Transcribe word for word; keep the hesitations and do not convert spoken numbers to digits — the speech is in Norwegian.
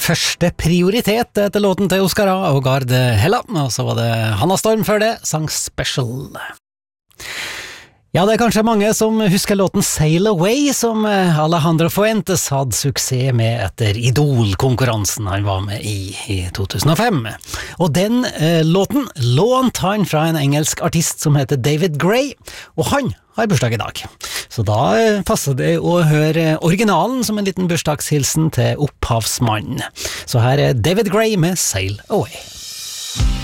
første prioritet etter låten til Oscar A. og Gard Hella, og så var det Hanna Storm før det, sang Special. Ja, det er kanskje mange som husker låten Sail Away, som Alejandro Fuentes hadde suksess med etter Idol-konkurransen han var med i i to tusen og fem. Og den eh, låten lånt han fra en engelsk artist som heter David Gray, og han har bursdag i dag. Så da eh, passer det å høre originalen som en liten bursdagshilsen til opphavsmannen. Så her er David Gray med Sail Away.